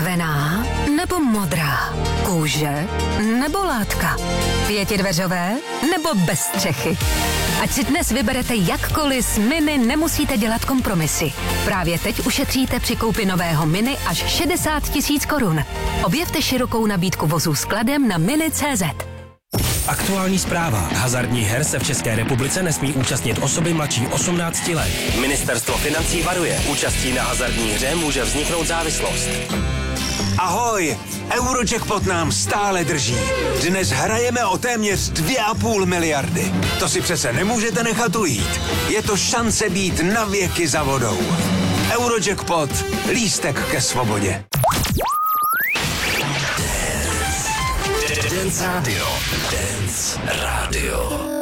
Červená nebo modrá? Kůže nebo látka? Pětidveřové nebo bez střechy? Ať si dnes vyberete jakkoliv, s Mini nemusíte dělat kompromisy. Právě teď ušetříte při koupi nového Mini až 60 000 korun. Objevte širokou nabídku vozů skladem na mini.cz. Aktuální zpráva. Hazardních her se v České republice nesmí účastnit osoby mladší 18 let. Ministerstvo financí varuje. Účastí na hazardní hře může vzniknout závislost. Ahoj! Eurojackpot nám stále drží. Dnes hrajeme o téměř 2,5 miliardy. To si přece nemůžete nechat ujít. Je to šance být na věky za vodou. Eurojackpot. Lístek ke svobodě. Dance Radio. Dance Radio.